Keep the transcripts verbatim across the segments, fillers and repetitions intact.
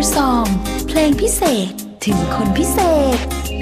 Your Song เพลงพิเศษถึงคนพิเศษ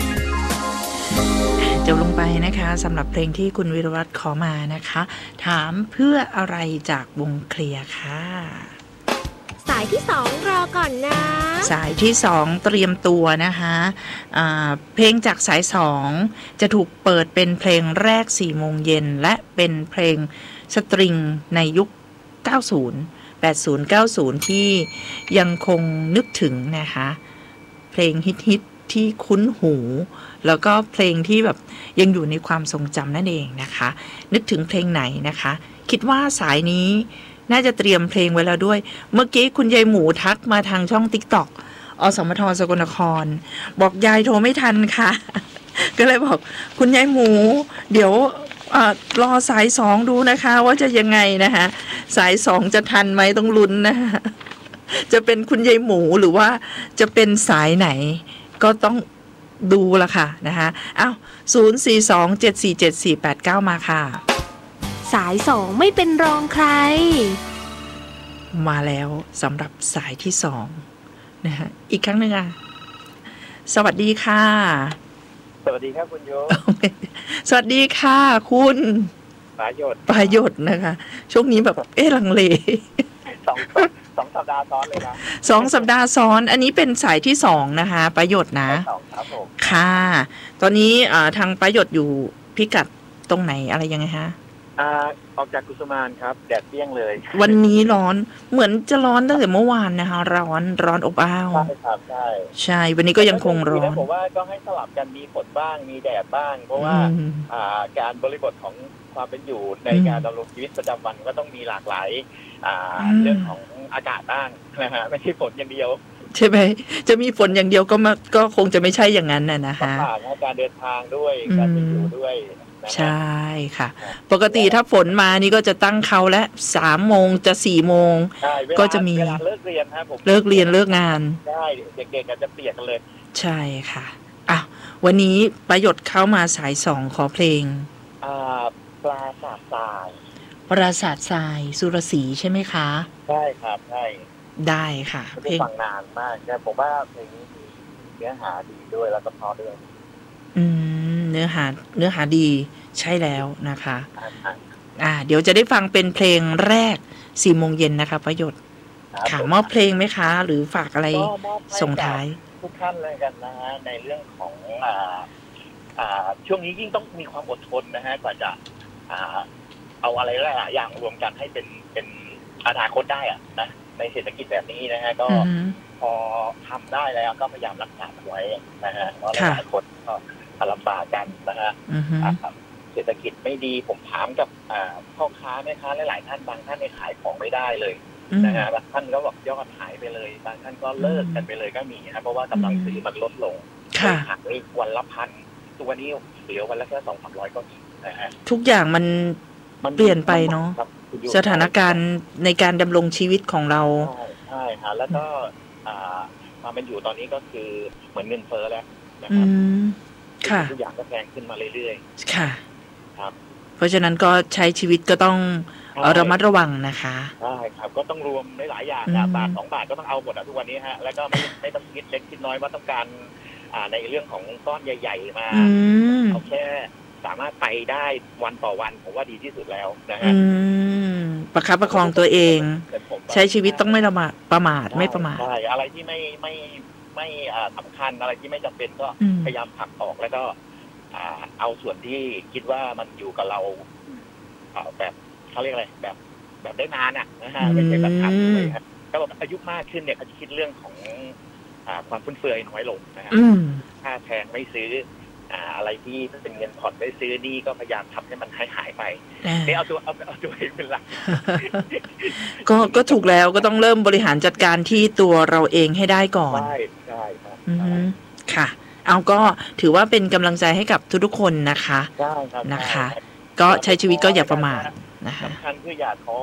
จบลงไปนะคะสำหรับเพลงที่คุณวิรวัฒน์ขอมานะคะถามเพื่ออะไรจากวงเคลียร์ค่ะสายที่สองรอก่อนนะสายที่สองเตรียมตัวนะคะะเพลงจากสายสองจะถูกเปิดเป็นเพลงแรกสี่โมงเย็นและเป็นเพลงสตริงในยุคเก้าสิบ แปดสิบ เก้าสิบที่ยังคงนึกถึงนะคะเพลงฮิตๆที่คุ้นหูแล้วก็เพลงที่แบบยังอยู่ในความทรงจำนั่นเองนะคะนึกถึงเพลงไหนนะคะคิดว่าสายนี้น่าจะเตรียมเพลงไว้แล้วด้วยเมื่อกี้คุณยายหมูทักมาทางช่อง TikTok อสมทสกลนครบอกยายโทรไม่ทันค่ะก็เลยบอกคุณยายหมูเดี๋ยวอ่ารอสายสองดูนะคะว่าจะยังไงนะคะสายสองจะทันไหมต้องลุ้นนะคะจะเป็นคุณยายหมูหรือว่าจะเป็นสายไหนก็ต้องดูละค่ะนะคะอ้าวศูนย์ สี่ สอง เจ็ด สี่ เจ็ด สี่ แปด เก้ามาค่ะสายสองไม่เป็นรองใครมาแล้วสำหรับสายที่สองนะฮะอีกครั้งหนึ่งอ่ะสวัสดีค่ะสวัสดีครับคุณโยสวัสดีค่ะคุณปายศปายศนะคะช่วงนี้แบบเอ๊ะลังเลสองสองสัปดาห์ซ้อนเลยนะสองสัปดาห์ซ้อนอันนี้เป็นสายที่สองนะคะปายศนะครับผมค่ะตอนนี้ทางปายศอยู่พิกัดตรงไหนอะไรยังไงฮะอ่าออกจากกุสุมานครับแดดเปรี้ยงเลยวันนี้ร้อนเหมือนจะร้อนตั้งแต่เมื่อวานนะคะร้อนร้อนอบอ้าวใช่ครับใช่ใช่วันนี้ก็ยังคงร้อนผมว่าก็ให้สลับกันมีฝนบ้างมีแดดบ้างเพราะว่าอ่าการบริบทของความเป็นอยู่ในการดำรงชีวิตประจำวันก็ต้องมีหลากหลายอ่าเรื่องของอากาศบ้างนะฮะไม่ใช่ฝนอย่างเดียวใช่ไหมจะมีฝนอย่างเดียวก็มาก็คงจะไม่ใช่อย่างนั้นน่ะนะคะการเดินทางด้วยการเป็นอยู่ด้วยใช่ค่ะปกติถ้าฝนมานี่ก็จะตั้งเขาและสามโมงจะสี่โมงก็จะมีเวลาเลิกเรียนครับผมเลิกเรียนเลิกงานใช่เด็กๆก็จะเปียกกันเลยใช่ค่ะอ่ะวันนี้ประโยชน์เข้ามาสายสองขอเพลงอ่าปราสาททรายปราสาททรายสุรศรีใช่ไหมคะใช่ครับใช่ได้ค่ะเพลงฟังนานมากแต่ผมว่าเพลงนี้มีเนื้อหาดีด้วยแล้วก็เพราะด้วยอืมเนื้อหาเนื้อหาดีใช่แล้วนะคะอ่าเดี๋ยวจะได้ฟังเป็นเพลงแรกสี่โมงเย็นนะคะประโยชน์ค่ะมอบเพลงไหมคะหรือฝากอะไรส่งท้ายทุกท่านเลยกันนะฮะในเรื่องของอ่าอ่าช่วงนี้ยิ่งต้องมีความอดทนนะฮะกว่าจะอ่าเอาอะไรหลายอย่างรวมกันให้เป็นเป็นอนาคตได้อะนะในเศรษฐกิจแบบนี้นะฮะก็พอทำได้แล้วก็พยายามรักษาไว้นะฮะเพราะหลายคนก็ลำบากกันนะฮะเศรษฐกิจไม่ดีผมถามกับพ่อค้าแม่ค้าหลายๆท่านบางท่านไม่ขายของไม่ได้เลยนะฮะบางท่านก็บอกยอดหายไปเลยบางท่านก็เลิกกันไปเลยก็มีนะเพราะว่ากำลังซื้อมันลดลงขายวันละพันตัวนี้เหลือวันละแค่สองสามร้อยก็มีนะฮะทุกอย่างมันเปลี่ยนไปเนาะสถานการณ์ในการดำรงชีวิตของเราใช่ค่ะแล้วก็ความเป็นอยู่ตอนนี้ก็คือเหมือนเงินเฟ้อแล้วนะครับทุกอย่างก็แพงขึ้นมาเรื่อยๆค่ะครับเพราะฉะนั้นก็ใช้ชีวิตก็ต้องระมัดระวังนะคะใช่ครับก็ต้องรวมหลายอย่างบาทสองบาทก็ต้องเอาหมดทุกวันนี้ฮะแล้วก็ไม่ไม่ต้องคิดเล็กคิดน้อยว่าต้องการในเรื่องของก้อนใหญ่ๆมาเอาแค่สามารถไปได้วันต่อวันผมว่าดีที่สุดแล้วนะฮะประคับประคองตัวเองใช้ชีวิตต้องไม่ประมาทประมาทไม่ประมาทใช่อะไรที่ไม่ไม่ไม่สำคัญอะไรที่ไม่จำเป็นก็พยายามผลักออกแล้วก็เอาส่วนที่คิดว่ามันอยู่กับเราแบบเขาเรียกอะไรแบบแบบได้นานอ่ะนะฮะไม่ใช่แบบทันเลยครับก็อายุมากขึ้นเนี่ยเขาจะคิดเรื่องของความฟุ่มเฟือยน้อยลงนะฮะค่าแพงไม่ซื้ออะไรที่เป็นเงินผ่อนไม่ซื้อนี่ก็พยายามทำให้มันหายหายไปนี่เอาตัวเอาเอาตัวเองเป็นหลักก็ก็ถูกแล้วก็ต้องเริ่มบริหารจัดการที่ตัวเราเองให้ได้ก่อนใช่ใช่ครับค่ะเอาก็ถือว่าเป็นกำลังใจให้กับทุกๆคนนะคะนะคะก็ใช้ชีวิตก็อย่าประมาทนะคะสำคัญคืออย่าท้อ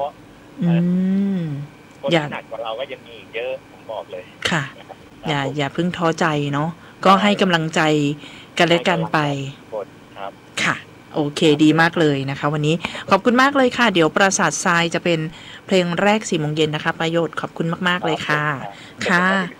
คนที่หนักกว่าเราก็ยังมีเยอะผมบอกเลยค่ะอย่าอย่าเพิ่งท้อใจเนาะก็ให้กำลังใจกันและกันไปค่ะโอเคดีมากเลยนะคะวันนี้ขอบคุณมากเลยค่ะเดี๋ยวปราสาททรายจะเป็นเพลงแรกสี่โมงเย็นนะคะประโยชน์ขอบคุณมากๆเลยค่ะค่ะ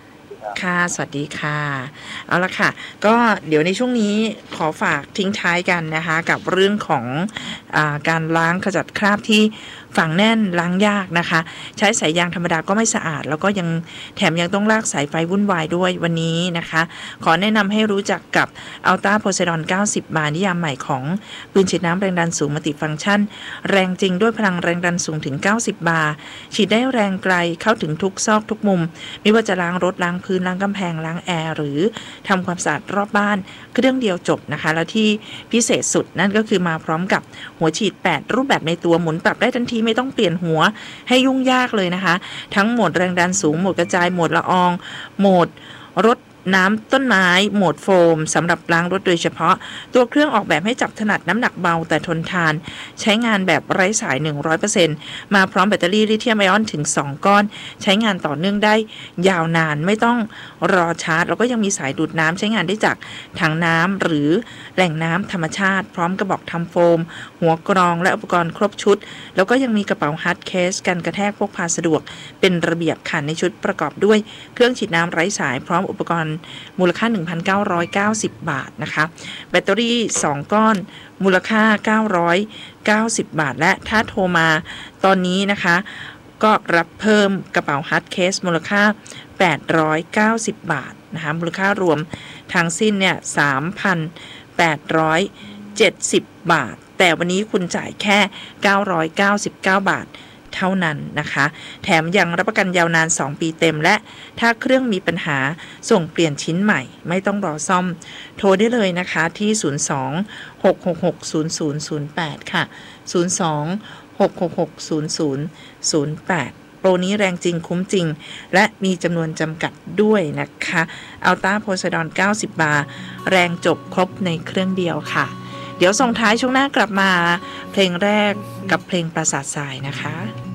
ครับค่ะ สวัสดีค่ะเอาละค่ะก็เดี๋ยวในช่วงนี้ขอฝากทิ้งท้ายกันนะคะกับเรื่องของอาการล้างขจัดคราบที่ฝังแน่นล้างยากนะคะใช้สายยางธรรมดาก็ไม่สะอาดแล้วก็ยังแถมยังต้องลากสายไฟวุ่นวายด้วยวันนี้นะคะขอแนะนำให้รู้จักกับ Alta Poseidon เก้าสิบ บาร์นิยามใหม่ของปืนฉีดน้ำแรงดันสูงมัลติฟังก์ชันแรงจริงด้วยพลังแรงดันสูงถึงเก้าสิบบาร์ฉีดได้แรงไกลเข้าถึงทุกซอกทุกมุมไม่ว่าจะล้างรถล้างพื้นล้างกำแพงล้างแอร์หรือทำความสะอาดรอบบ้านเครื่องเดียวจบนะคะแล้วที่พิเศษสุดนั่นก็คือมาพร้อมกับหัวฉีดแปดรูปแบบในตัวหมุนปรับได้ทันทีไม่ต้องเปลี่ยนหัวให้ยุ่งยากเลยนะคะทั้งโหมดแรงดันสูงโหมดกระจายโหมดละอองโหมดรถน้ำต้นไม้โหมดโฟมสำหรับล้างรถโดยเฉพาะตัวเครื่องออกแบบให้จับถนัดน้ำหนักเบาแต่ทนทานใช้งานแบบไร้สาย หนึ่งร้อยเปอร์เซ็นต์ มาพร้อมแบตเตอรี่ลิเธียมไอออนถึงสองก้อนใช้งานต่อเนื่องได้ยาวนานไม่ต้องรอชาร์จแล้วก็ยังมีสายดูดน้ำใช้งานได้จากถังน้ำหรือแหล่งน้ำธรรมชาติพร้อมกระบอกทำโฟมหัวกรองและอุปกรณ์ครบชุดแล้วก็ยังมีกระเป๋าฮาร์ดเคสกันกระแทกพกพาสะดวกเป็นระเบียบค่ะในชุดประกอบด้วยเครื่องฉีดน้ำไร้สายพร้อมอุปกรณ์มูลค่า หนึ่งพันเก้าร้อยเก้าสิบ บาทนะคะแบตเตอรี่สองก้อนมูลค่าเก้าร้อยเก้าสิบบาทและถ้าโทรมาตอนนี้นะคะก็รับเพิ่มกระเป๋าฮาร์ดเคสมูลค่าแปดร้อยเก้าสิบบาทนะคะมูลค่ารวมทั้งสิ้นเนี่ย สามพันแปดร้อยเจ็ดสิบ บาทแต่วันนี้คุณจ่ายแค่เก้าร้อยเก้าสิบเก้าบาทเท่านั้นนะคะแถมยังรับประกันยาวนานสองปีเต็มและถ้าเครื่องมีปัญหาส่งเปลี่ยนชิ้นใหม่ไม่ต้องรอซ่อมโทรได้เลยนะคะที่ศูนย์ สอง หก หก หก ศูนย์ ศูนย์ ศูนย์ แปดค่ะศูนย์ สอง หก หก หก ศูนย์ ศูนย์ ศูนย์ แปดโปรนี้แรงจริงคุ้มจริงและมีจำนวนจำกัดด้วยนะคะ Alta Poseidon เก้าสิบ บาร์แรงจบครบในเครื่องเดียวค่ะเดี๋ยวส่งท้ายช่วงหน้ากลับมาเพลงแรกกับเพลงปราสาททรายนะคะ